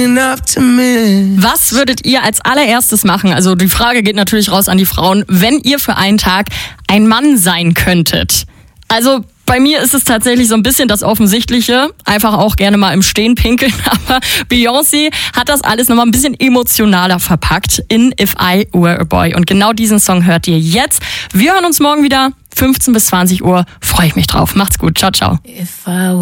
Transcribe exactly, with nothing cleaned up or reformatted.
Was würdet ihr als allererstes machen? Also die Frage geht natürlich raus an die Frauen, wenn ihr für einen Tag ein Mann sein könntet. Also bei mir ist es tatsächlich so ein bisschen das Offensichtliche, einfach auch gerne mal im Stehen pinkeln, aber Beyoncé hat das alles nochmal ein bisschen emotionaler verpackt in If I Were a Boy. Und genau diesen Song hört ihr jetzt. Wir hören uns morgen wieder, fünfzehn bis zwanzig Uhr. Freue ich mich drauf. Macht's gut. Ciao, ciao.